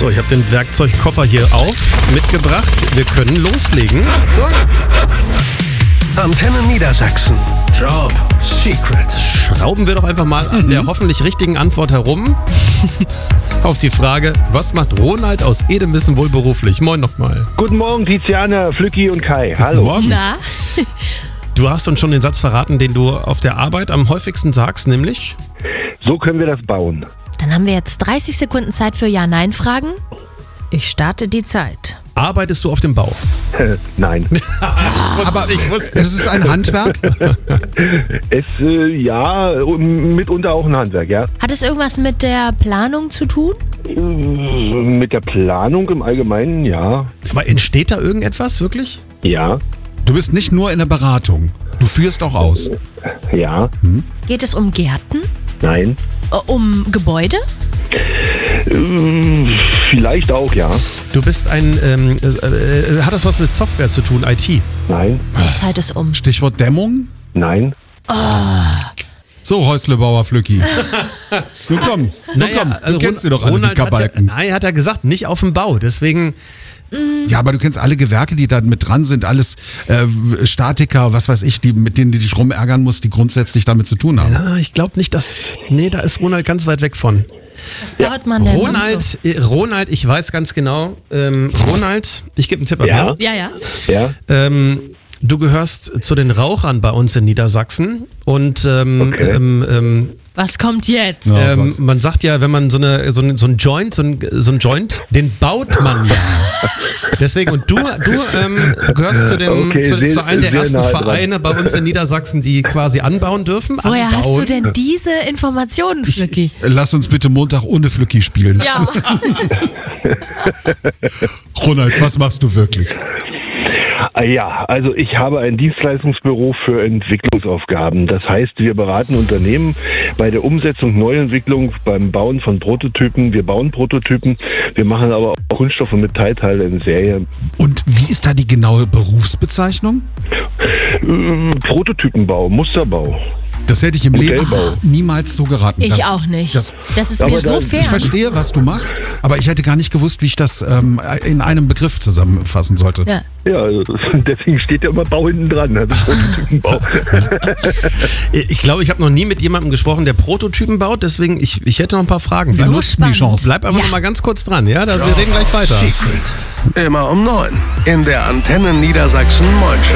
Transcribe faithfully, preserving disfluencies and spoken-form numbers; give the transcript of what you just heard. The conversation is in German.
So, ich habe den Werkzeugkoffer hier auf, mitgebracht. Wir können loslegen. Antenne Niedersachsen. Job Secret. Schrauben wir doch einfach mal an der hoffentlich richtigen Antwort herum. Auf die Frage, was macht Ronald aus Edemissen wohl beruflich? Moin nochmal. Guten Morgen, Tiziana, Flücki und Kai. Hallo. Morgen. Na? Du hast uns schon den Satz verraten, den du auf der Arbeit am häufigsten sagst, nämlich? So können wir das bauen. Dann haben wir jetzt dreißig Sekunden Zeit für Ja-Nein-Fragen. Ich starte die Zeit. Arbeitest du auf dem Bau? Nein. Aber es ist ein Handwerk? Es, äh, ja, mitunter auch ein Handwerk, ja. Hat es irgendwas mit der Planung zu tun? Äh, Mit der Planung im Allgemeinen, ja. Aber entsteht da irgendetwas, wirklich? Ja, Du bist nicht nur in der Beratung, du führst auch aus. ja, Geht es um Gärten? nein. Äh, Um Gebäude? Äh, Vielleicht auch, ja. Du bist ein, ähm, äh, äh, hat das was mit Software zu tun, I T? Nein, Zeit ist um. Stichwort Dämmung. nein. So, Häuslebauer Flücki. Nun komm, nun komm, du also kennst Ron- sie doch alle, Ronald die hat ja, Kabalken. nein, hat er gesagt, nicht auf dem Bau. Deswegen, Ja, aber du kennst alle Gewerke, die da mit dran sind, alles äh, Statiker, was weiß ich, die, mit denen du dich rumärgern musst, die grundsätzlich damit zu tun haben. ah, ich glaube nicht, dass, nee, da ist Ronald ganz weit weg von. Was baut man denn noch Ronald, äh, Ronald, ich weiß ganz genau, ähm, Ronald, ich gebe einen Tipp ab, Ja. ja? so? Ja, ja. Ja, Ähm, du gehörst zu den Rauchern bei uns in Niedersachsen und ähm, Okay. ähm, ähm, Was kommt jetzt? Oh ähm, Gott. man sagt ja, wenn man so, eine, so, ein, so ein Joint, so ein, so ein Joint, den baut man ja. Deswegen, und du, du ähm, gehörst zu, dem, Okay, zu, sehr- zu einem der sehr ersten nah dran. Vereine bei uns in Niedersachsen, die quasi anbauen dürfen. Woher hast anbauen. du denn diese Informationen, Flücki? Lass uns bitte Montag ohne Flücki spielen. Ja. Ronald, was machst du wirklich? Ah ja, also ich habe ein Dienstleistungsbüro für Entwicklungsaufgaben. Das heißt, wir beraten Unternehmen bei der Umsetzung Neuentwicklung, beim Bauen von Prototypen. Wir bauen Prototypen, wir machen aber auch Kunststoff- und Metallteile in Serie. Und wie ist da die genaue Berufsbezeichnung? Äh, Prototypenbau, Musterbau. Das hätte ich im Leben Modellbau. niemals so geraten. Ich Das- auch nicht. Das, Das ist Aber mir so da- ich fair. verstehe, was du machst, aber ich hätte gar nicht gewusst, wie ich das ähm, in einem Begriff zusammenfassen sollte. Ja. Ja, also deswegen steht ja immer Bau hinten dran, also Prototypenbau. Ich glaube, ich habe noch nie mit jemandem gesprochen, der Prototypen baut, deswegen, ich, ich hätte noch ein paar Fragen. Wir So nutzen die spannend. Chance. Bleib einfach Ja. noch mal ganz kurz dran, ja? Da, wir reden gleich weiter. Secret. Immer um neun in der Antenne Niedersachsen Moin